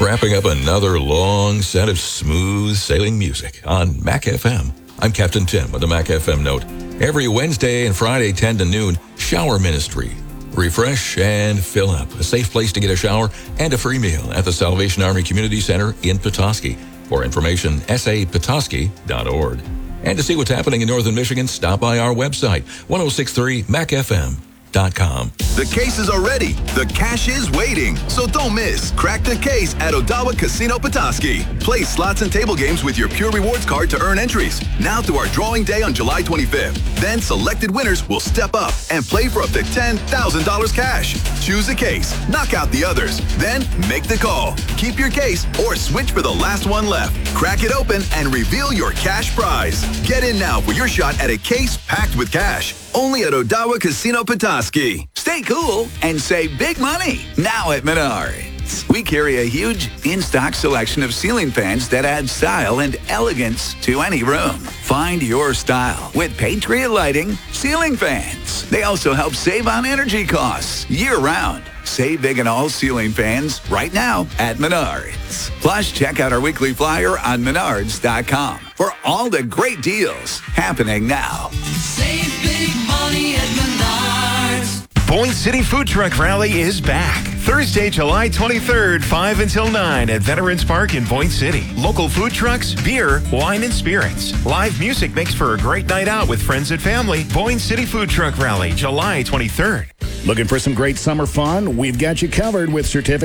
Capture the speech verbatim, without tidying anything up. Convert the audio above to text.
Wrapping up another long set of smooth sailing music on Mac F M. I'm Captain Tim with the Mac F M note. Every Wednesday and Friday, ten to noon, Shower Ministry. Refresh and fill up. A safe place to get a shower and a free meal at the Salvation Army Community Center in Petoskey. For information, s a petoskey dot org. And to see what's happening in Northern Michigan, stop by our website, ten sixty-three mac f m dot com. The cases are ready. The cash is waiting. So don't miss. Crack the case at Odawa Casino Petoskey. Play slots and table games with your Pure Rewards card to earn entries. Now through our drawing day on July twenty-fifth. Then selected winners will step up and play for up to ten thousand dollars cash. Choose a case. Knock out the others. Then make the call. Keep your case or switch for the last one left. Crack it open and reveal your cash prize. Get in now for your shot at a case packed with cash. Only at Odawa Casino Petoskey. Stay cool and save big money now at Menards. We carry a huge in-stock selection of ceiling fans that add style and elegance to any room. Find your style with Patriot Lighting ceiling fans. They also help save on energy costs year-round. Save big on all ceiling fans right now at Menards. Plus, check out our weekly flyer on menards dot com for all the great deals happening now. Save big money at Menards. Boyne City Food Truck Rally is back. Thursday, July twenty-third, five until nine at Veterans Park in Boyne City. Local food trucks, beer, wine, and spirits. Live music makes for a great night out with friends and family. Boyne City Food Truck Rally, July twenty-third. Looking for some great summer fun? We've got you covered with certificates.